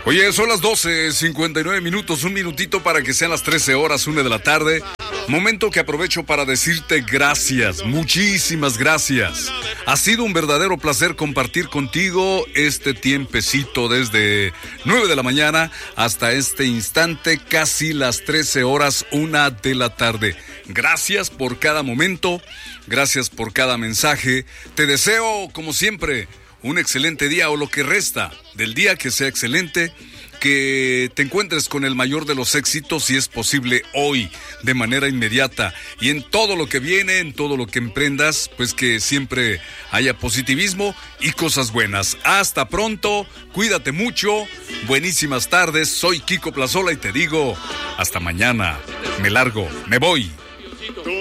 Oye, son las 12:59, un minutito para que sean las 13 horas, 1 de la tarde. Momento que aprovecho para decirte gracias, muchísimas gracias. Ha sido un verdadero placer compartir contigo este tiempecito desde 9 de la mañana hasta este instante, casi las 13 horas, 1 de la tarde. Gracias por cada momento, gracias por cada mensaje. Te deseo, como siempre, un excelente día o lo que resta del día, que sea excelente, que te encuentres con el mayor de los éxitos, si es posible hoy, de manera inmediata, y en todo lo que viene, en todo lo que emprendas, pues que siempre haya positivismo y cosas buenas. Hasta pronto, cuídate mucho, buenísimas tardes, soy Kiko Plazola y te digo, hasta mañana, me largo, me voy.